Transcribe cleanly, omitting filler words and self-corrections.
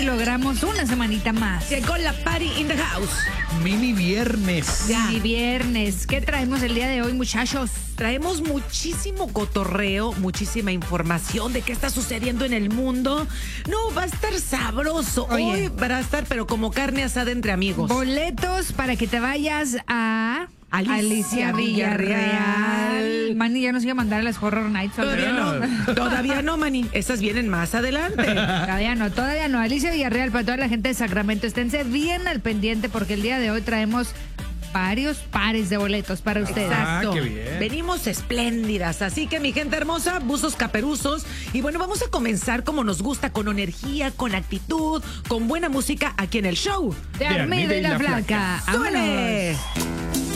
logramos una semanita más. Llegó la party in the house. Mini viernes. Ya. Y viernes. ¿Qué traemos el día de hoy, muchachos? Traemos muchísimo cotorreo, muchísima información de qué está sucediendo en el mundo. No, va a estar sabroso. Oye. Hoy va a estar, pero como carne asada entre amigos. Boletos para que te vayas a Alicia Villarreal. Manny ya nos iba a mandar a las Horror Nights. Todavía no, Manny. Esas vienen más adelante. Todavía no. Alicia Villarreal, para toda la gente de Sacramento, esténse bien al pendiente porque el día de hoy traemos varios pares de boletos para ustedes. Exacto. qué bien. Venimos espléndidas. Así que, mi gente hermosa, buzos caperuzos. Y bueno, vamos a comenzar como nos gusta, con energía, con actitud, con buena música aquí en el show. De Armida y la Flaca. ¡Súbele!